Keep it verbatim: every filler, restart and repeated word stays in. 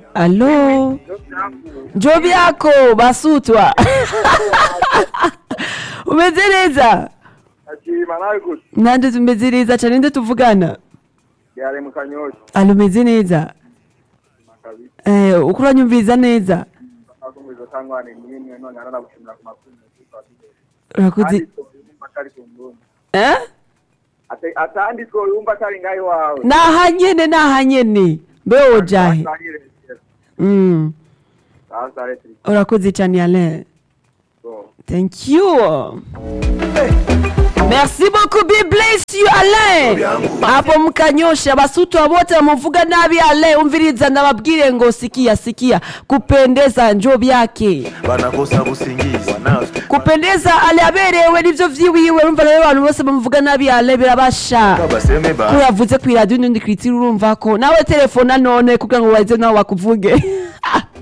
Allo, njo byako basutwa. Umeze neza? Nande tumeze neza cyane, nde tuvugana? Yare mu Kanyosha. Allo, umeze neza? Eh, ukuranyumviza neza? Akomeza tangwane nimwe none aranabushimira ku makuru. Urakoze. Eh? Ate atandi ko yumva tari ngayi wawe. Nahanyene nahanyene. Mbeho jahe. Mm. Urakoze cyane Alain. Thank you. Merci beaucoup, be bless you Alain. Hapo mkanyosha basutwa wote wamuvuga nabi Alain, umviriza ndababwire ngo sikia sikia kupendeza njo byake. Banakosa busingizi nazo. Kupendeza ale aberewe nivyo vyiwiwe, urumva rero abantu bose bamuvuga nabi Alain birabasha. Kuravuze ku radio n'indi kritiri urumva ko nawe telefona none kugira ngo waze nawe wakuvuge.